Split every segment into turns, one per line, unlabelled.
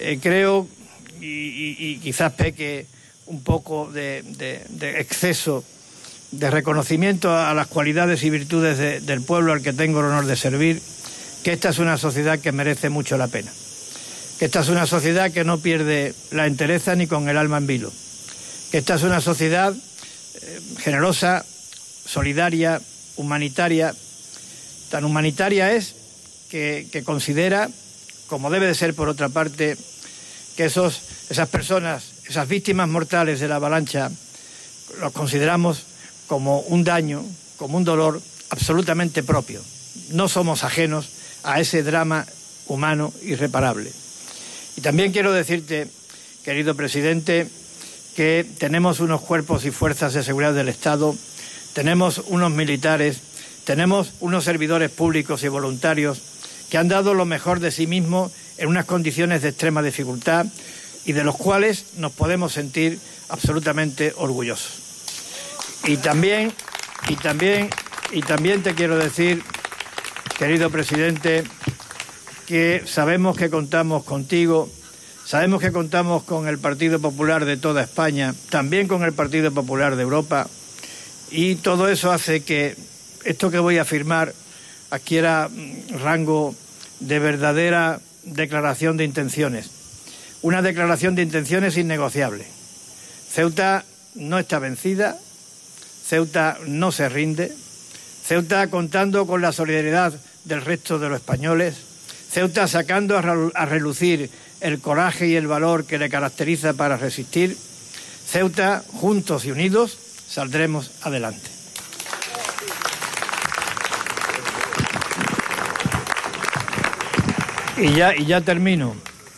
Creo, y quizás peque un poco de exceso de reconocimiento a las cualidades y virtudes del pueblo al que tengo el honor de servir, que esta es una sociedad que merece mucho la pena, que esta es una sociedad que no pierde la entereza ni con el alma en vilo, que esta es una sociedad generosa, solidaria, humanitaria. Tan humanitaria es que considera, como debe de ser por otra parte, que esas personas, esas víctimas mortales de la avalancha, los consideramos como un daño, como un dolor absolutamente propio. No somos ajenos a ese drama humano irreparable. Y también quiero decirte, querido presidente, que tenemos unos cuerpos y fuerzas de seguridad del Estado, tenemos unos militares, tenemos unos servidores públicos y voluntarios que han dado lo mejor de sí mismos en unas condiciones de extrema dificultad y de los cuales nos podemos sentir absolutamente orgullosos. Y también te quiero decir, querido presidente, que sabemos que contamos contigo, sabemos que contamos con el Partido Popular de toda España, también con el Partido Popular de Europa, y todo eso hace que esto que voy a afirmar adquiera rango de verdadera declaración de intenciones. Una declaración de intenciones innegociable. Ceuta no está vencida, Ceuta no se rinde, Ceuta contando con la solidaridad del resto de los españoles, Ceuta sacando a relucir el coraje y el valor que le caracteriza para resistir, Ceuta, juntos y unidos, saldremos adelante. Y ya termino.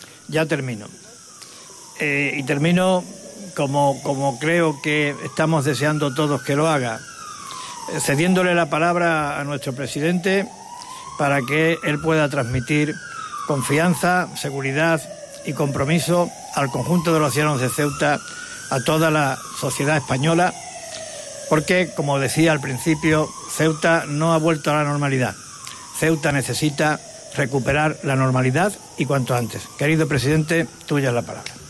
Y termino como creo que estamos deseando todos que lo haga, cediéndole la palabra a nuestro presidente para que él pueda transmitir confianza, seguridad y compromiso al conjunto de los ciudadanos de Ceuta, a toda la sociedad española, porque, como decía al principio, Ceuta no ha vuelto a la normalidad. Ceuta necesita recuperar la normalidad y cuanto antes. Querido presidente, tuya es la palabra.